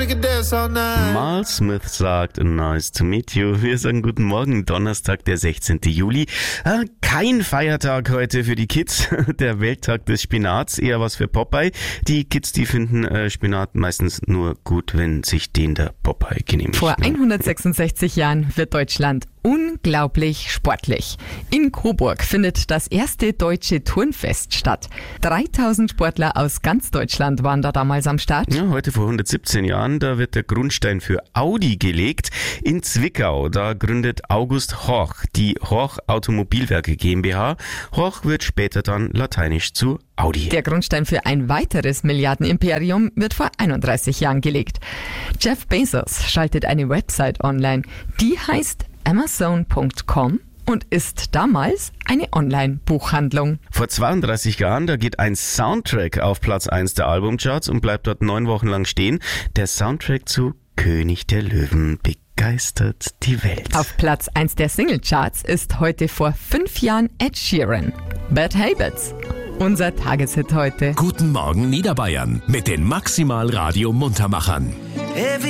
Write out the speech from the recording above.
Mal Smith sagt, nice to meet you. Wir sagen guten Morgen, Donnerstag, der 16. Juli. Kein Feiertag heute für die Kids. Der Welttag des Spinats, eher was für Popeye. Die Kids, die finden Spinat meistens nur gut, wenn sich den der Popeye genehmigt. Vor 166 Jahren wird Deutschland unglaublich sportlich. In Coburg findet das erste deutsche Turnfest statt. 3000 Sportler aus ganz Deutschland waren da damals am Start. Ja, heute vor 117 Jahren, da wird der Grundstein für Audi gelegt. In Zwickau, da gründet August Horch die Horch Automobilwerke GmbH. Horch wird später dann lateinisch zu Audi. Der Grundstein für ein weiteres Milliardenimperium wird vor 31 Jahren gelegt. Jeff Bezos schaltet eine Website online, die heißt Amazon.com und ist damals eine Online-Buchhandlung. Vor 32 Jahren, da geht ein Soundtrack auf Platz 1 der Albumcharts und bleibt dort 9 Wochen lang stehen. Der Soundtrack zu König der Löwen begeistert die Welt. Auf Platz 1 der Singlecharts ist heute vor 5 Jahren Ed Sheeran. Bad Habits, unser Tageshit heute. Guten Morgen Niederbayern mit den Maximal Radio Muntermachern.